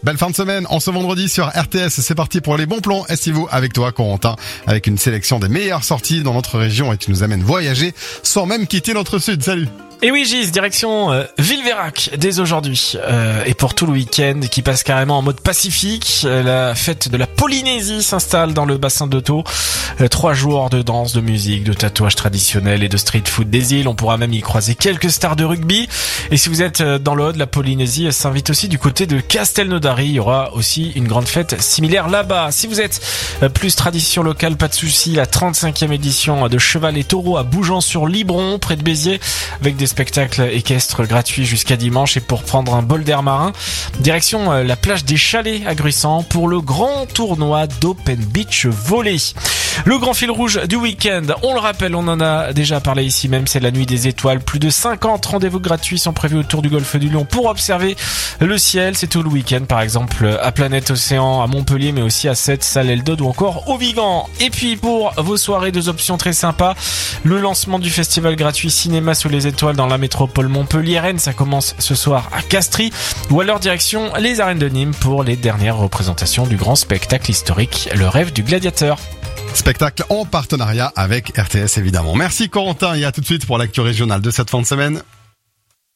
Belle fin de semaine en ce vendredi sur RTS. C'est parti pour les bons plans estivaux avec toi, Corentin, avec une sélection des meilleures sorties dans notre région et tu nous amènes voyager sans même quitter notre sud. Salut. Et oui Gis, direction Villeveyrac dès aujourd'hui et pour tout le week-end qui passe carrément en mode pacifique. La fête de la Polynésie s'installe dans le bassin d'Otto. 3 jours de danse, de musique, de tatouages traditionnels et de street food des îles. On pourra même y croiser quelques stars de rugby. Et si vous êtes dans le haut de la Polynésie, s'invite aussi du côté de Castelnaudary. Il y aura aussi une grande fête similaire là-bas. Si vous êtes plus tradition locale, pas de souci. La 35e édition de Cheval et Taureau à Bougeant-sur-Libron, près de Béziers, avec des spectacles équestres gratuits jusqu'à dimanche. Et pour prendre un bol d'air marin, direction la plage des Chalets à Gruissant pour le grand tournoi d'Open Beach Volley. Le grand fil rouge du week-end, on le rappelle, on en a déjà parlé ici même, c'est la nuit des étoiles. Plus de 50 rendez-vous gratuits sont prévus autour du golfe du Lion pour observer le ciel. C'est tout le week-end, par exemple à Planète Océan, à Montpellier, mais aussi à Sète, Salles-Eldod ou encore au Vigan. Et puis pour vos soirées, 2 options très sympas. Le lancement du festival gratuit Cinéma sous les étoiles dans la métropole Montpellier-Rennes, ça commence ce soir à Castries. Ou alors direction les arènes de Nîmes pour les dernières représentations du grand spectacle historique, Le Rêve du Gladiateur. Spectacle en partenariat avec RTS évidemment. Merci Corentin et à tout de suite pour l'actu régionale de cette fin de semaine.